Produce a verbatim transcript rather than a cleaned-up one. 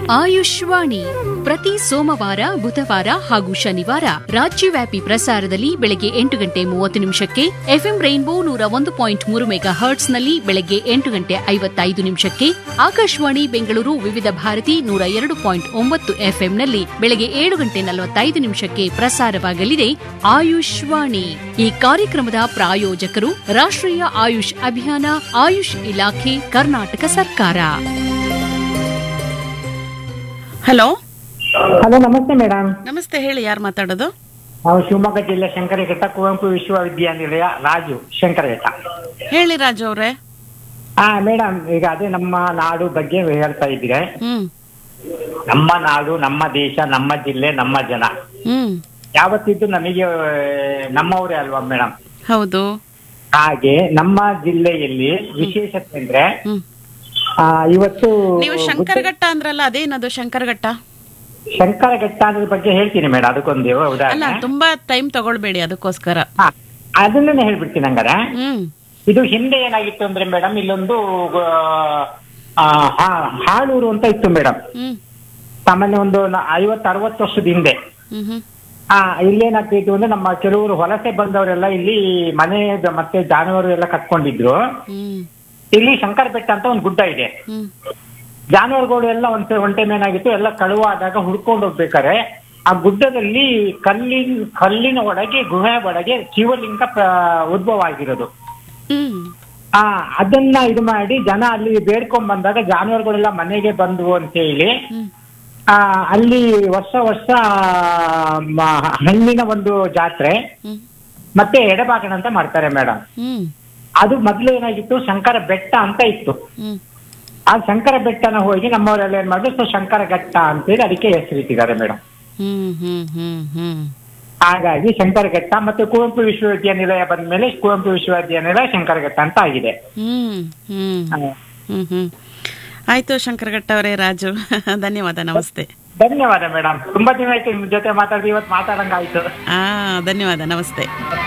ಆಯುಷ್ವಾಣಿ ಪ್ರತಿ ಸೋಮವಾರ ಬುಧವಾರ ಹಾಗೂ ಶನಿವಾರ ರಾಜ್ಯವ್ಯಾಪಿ ಪ್ರಸಾರದಲ್ಲಿ ಬೆಳಗ್ಗೆ ಎಂಟು ಗಂಟೆ ಮೂವತ್ತು ನಿಮಿಷಕ್ಕೆ ಎಫ್ಎಂ ರೈನ್ಬೋ ನೂರ ಒಂದು ಪಾಯಿಂಟ್ ಮೂರು ಮೆಗಾ ಹರ್ಟ್ಸ್ನಲ್ಲಿ ಬೆಳಗ್ಗೆ ಎಂಟು ಗಂಟೆ ಐವತ್ತೈದು ನಿಮಿಷಕ್ಕೆ ಆಕಾಶವಾಣಿ ಬೆಂಗಳೂರು ವಿವಿಧ ಭಾರತಿ ನೂರ ಎರಡು ಪಾಯಿಂಟ್ ಒಂಬತ್ತು ಎಫ್ಎಂನಲ್ಲಿ ಬೆಳಗ್ಗೆ ಏಳು ಗಂಟೆ ನಲವತ್ತೈದು ನಿಮಿಷಕ್ಕೆ ಪ್ರಸಾರವಾಗಲಿದೆ ಆಯುಷ್ವಾಣಿ. ಈ ಕಾರ್ಯಕ್ರಮದ ಪ್ರಾಯೋಜಕರು ರಾಷ್ಟ್ರೀಯ ಆಯುಷ್ ಅಭಿಯಾನ, ಆಯುಷ್ ಇಲಾಖೆ, ಕರ್ನಾಟಕ ಸರ್ಕಾರ. ಹಲೋ ಹಲೋ, ನಮಸ್ತೆ ಮೇಡಮ್. ನಮಸ್ತೆ, ಹೇಳಿ, ಯಾರು ಮಾತಾಡೋದು? ನಾವು ಶಿವಮೊಗ್ಗ ಜಿಲ್ಲೆ ಶಂಕರಘಟ್ಟ ಕುವೆಂಪು ವಿಶ್ವವಿದ್ಯಾನಿಲಯ ರಾಜು ಶಂಕರಘಟ್ಟ. ಹೇಳಿ ರಾಜು ಅವ್ರೆ. ಹಾ ಮೇಡಮ್, ಈಗ ಅದೇ ನಮ್ಮ ನಾಡು ಬಗ್ಗೆ ಹೇಳ್ತಾ ಇದ್ದೀರಾ. ಹ್ಮ್ ನಮ್ಮ ನಾಡು, ನಮ್ಮ ದೇಶ, ನಮ್ಮ ಜಿಲ್ಲೆ, ನಮ್ಮ ಜನ ಹ್ಮ್ ಯಾವತ್ತಿದ್ದು ನಮಗೆ ನಮ್ಮವರೇ ಅಲ್ವಾ ಮೇಡಮ್? ಹೌದು. ಹಾಗೆ ನಮ್ಮ ಜಿಲ್ಲೆಯಲ್ಲಿ ವಿಶೇಷತೆ ಅಂದ್ರೆ ಹ್ಮ್ ಆ, ಇವತ್ತು ನೀವು ಶಂಕರಘಟ್ಟ ಅಂದ್ರಲ್ಲ, ಅದೇನದು ಶಂಕರಘಟ್ಟ? ಶಂಕರಘಟ್ಟ ಅನ್ನೋದ್ರ ಬಗ್ಗೆ ಹೇಳ್ತೀನಿ ಮೇಡಮ್. ಅದಕ್ಕೊಂದು ಅಲ್ಲ, ಉದಾಹರಣೆ. ತುಂಬಾ ಟೈಮ್ ತಗೊಳ್ಬೇಡಿ ಅದಕ್ಕೋಸ್ಕರ. ಹಾ, ಅದನ್ನೇ ಹೇಳ್ಬಿಡ್ತೀನಿ ಹಂಗಾರೆ. ಹ್ಮ್ ಇದು ಹಿಂದೆ ಏನಾಗಿತ್ತು ಅಂದ್ರೆ ಮೇಡಮ್, ಇಲ್ಲೊಂದು ಆ, ಹಾ- ಹಾಳೂರು ಅಂತ ಇತ್ತು ಮೇಡಮ್. ಹ್ಮ್ ಸಾಮಾನ್ಯ ಒಂದು ಐವತ್ತು ಅರವತ್ತು ವರ್ಷದ ಹಿಂದೆ. ಹ್ಮ್ ಹ್ಮ್ ಆ ಇಲ್ಲೇನಾಗ್ತಿತ್ತು ಅಂದ್ರೆ, ನಮ್ಮ ಕೆಲವರು ವಲಸೆ ಬಂದವರೆಲ್ಲ ಇಲ್ಲಿ ಮನೆ ಮತ್ತೆ ಜಾನುವಾರು ಎಲ್ಲ ಕಟ್ಕೊಂಡಿದ್ರು. ಹ್ಮ್ ಇಲ್ಲಿ ಶಂಕರ ಬೆಟ್ಟ ಅಂತ ಒಂದು ಗುಡ್ಡ ಇದೆ. ಹ್ಮ್ ಜಾನುವಾರುಗಳು ಎಲ್ಲ ಒಂದ್ ಒಂದ್ ಟೈಮ್ ಏನಾಗಿತ್ತು, ಎಲ್ಲ ಕಳುವಾದಾಗ ಹುಡ್ಕೊಂಡು ಹೋಗ್ಬೇಕಾರೆ ಆ ಗುಡ್ಡದಲ್ಲಿ ಕಲ್ಲಿನ ಕಲ್ಲಿನ ಒಳಗೆ, ಗುಹೆ ಒಳಗೆ ಶಿವಲಿಂಗ ಪ್ರ- ಉದ್ಭವ ಆಗಿರೋದು. ಹ್ಮ್ ಆ ಅದನ್ನ ಇದು ಮಾಡಿ ಜನ ಅಲ್ಲಿ ಬೇಡ್ಕೊಂಡ್ ಬಂದಾಗ ಜಾನುವಾರುಗಳೆಲ್ಲ ಮನೆಗೆ ಬಂದ್ವು ಅಂತ ಹೇಳಿ ಹ್ಮ್ ಆ ಅಲ್ಲಿ ವರ್ಷ ವರ್ಷ ಮ- ಹಣ್ಣಿನ ಒಂದು ಜಾತ್ರೆ ಹ್ಮ್ ಮತ್ತೆ ಎಡಬಾಗಣ ಅಂತ ಮಾಡ್ತಾರೆ ಮೇಡಮ್. ಹ್ಮ್ ಅದು ಮೊದ್ಲು ಏನಾಗಿತ್ತು, ಶಂಕರ ಬೆಟ್ಟ ಅಂತ ಇತ್ತು. ಹ್ಮ್ ಆ ಶಂಕರ ಬೆಟ್ಟನ ಹೋಗಿ ನಮ್ಮವರೆಲ್ಲ ಏನ್ ಮಾಡಿದ್ರು, ಸೊ ಶಂಕರ ಘಟ್ಟ ಅಂತೇಳಿ ಅದಕ್ಕೆ ಹೆಸರಿಟ್ಟಿದ್ದಾರೆ ಮೇಡಮ್. ಹ್ಮ್ ಹ್ಮ್ ಹ್ಮ್ ಹ್ಮ್ ಹಾಗಾಗಿ ಶಂಕರಘಟ್ಟ ಮತ್ತೆ ಕುವೆಂಪು ವಿಶ್ವವಿದ್ಯಾನಿಲಯ ಬಂದ್ಮೇಲೆ ಕುವೆಂಪು ವಿಶ್ವವಿದ್ಯಾನಿಲಯ ಶಂಕರಘಟ್ಟ ಅಂತ ಆಗಿದೆ. ಹ್ಮ್ ಹ್ಮ್ ಹ್ಮ್ ಹ್ಮ್ ಆಯ್ತು ಶಂಕರಘಟ್ಟ ಅವರೇ, ರಾಜು ಧನ್ಯವಾದ, ನಮಸ್ತೆ. ಧನ್ಯವಾದ ಮೇಡಮ್. ತುಂಬಾ ದಿನ ಆಯ್ತು ನಿಮ್ ಜೊತೆ ಮಾತಾಡಿ, ಇವತ್ತು ಮಾತಾಡಂಗಾಯ್ತು. ಆ ಧನ್ಯವಾದ, ನಮಸ್ತೆ.